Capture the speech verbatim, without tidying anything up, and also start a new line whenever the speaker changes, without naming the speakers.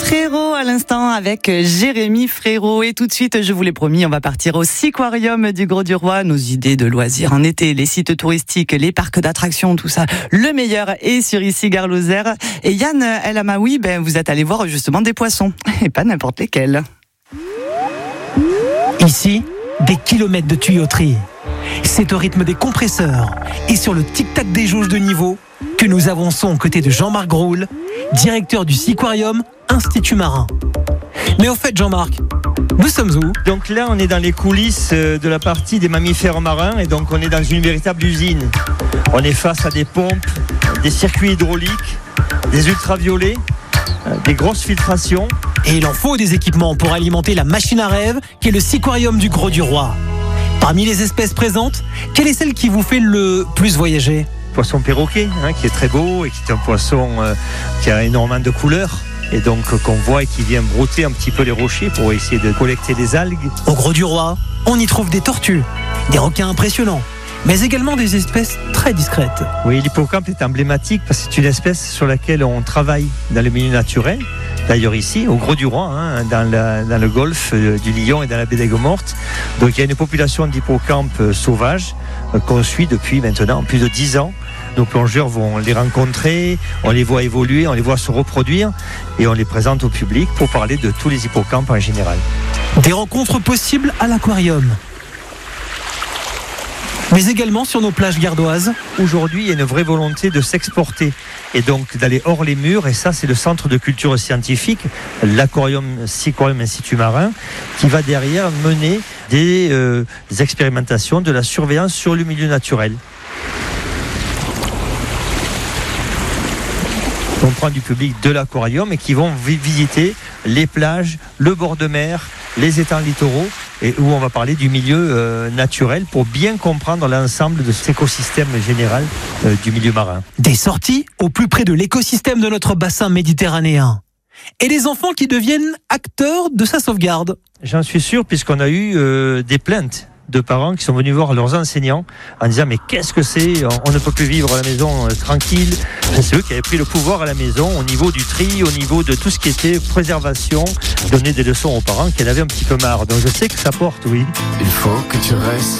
Frérot à l'instant avec Jérémy Frérot. Et tout de suite, je vous l'ai promis, on va partir au Siquarium du Grau-du-Roi. Nos idées de loisirs en été, les sites touristiques, les parcs d'attractions, tout ça, le meilleur est sur ici Gare Lozère. Et Yann El Amaoui, ben, vous êtes allé voir justement des poissons, et pas n'importe lesquels.
Ici, des kilomètres de tuyauterie. C'est au rythme des compresseurs et sur le tic-tac des jauges de niveau que nous avançons aux côtés de Jean-Marc Groul, directeur du Siquarium Institut Marin. Mais au fait, Jean-Marc, nous sommes où ?
Donc là, on est dans les coulisses de la partie des mammifères marins et donc on est dans une véritable usine. On est face à des pompes, des circuits hydrauliques, des ultraviolets, des grosses filtrations.
Et il en faut des équipements pour alimenter la machine à rêve qui est le Siquarium du Grau-du-Roi. Parmi les espèces présentes, quelle est celle qui vous fait le plus voyager ?
Poisson perroquet, hein, qui est très beau et qui est un poisson euh, qui a énormément de couleurs. Et donc euh, qu'on voit et qui vient brouter un petit peu les rochers pour essayer de collecter des algues.
Au Grau-du-Roi, on y trouve des tortues, des requins impressionnants, mais également des espèces très discrètes.
Oui, l'hippocampe est emblématique parce que c'est une espèce sur laquelle on travaille dans le milieu naturel. D'ailleurs ici, au Grau-du-Roi, hein, dans, la, dans le golfe du Lion et dans la baie d'Aigues Mortes. Donc il y a une population d'hippocampes sauvages euh, qu'on suit depuis maintenant plus de dix ans. Nos plongeurs vont les rencontrer, on les voit évoluer, on les voit se reproduire et on les présente au public pour parler de tous les hippocampes en général.
Des rencontres possibles à l'aquarium, mais également sur nos plages gardoises.
Aujourd'hui, il y a une vraie volonté de s'exporter et donc d'aller hors les murs. Et ça, c'est le centre de culture scientifique, l'aquarium Siquarium Institut Marin, qui va derrière mener des euh, expérimentations, de la surveillance sur le milieu naturel. On prend du public de l'aquarium et qui vont visiter les plages, le bord de mer, les étangs littoraux et où on va parler du milieu euh, naturel pour bien comprendre l'ensemble de cet écosystème général euh, du milieu marin.
Des sorties au plus près de l'écosystème de notre bassin méditerranéen. Et les enfants qui deviennent acteurs de sa sauvegarde.
J'en suis sûr puisqu'on a eu euh, des plaintes de parents qui sont venus voir leurs enseignants en disant mais qu'est-ce que c'est, on, on ne peut plus vivre à la maison euh, tranquille. C'est eux qui avaient pris le pouvoir à la maison au niveau du tri, au niveau de tout ce qui était préservation, donner des leçons aux parents qui en avaient un petit peu marre. Donc je sais que ça porte, oui.
Il faut que tu restes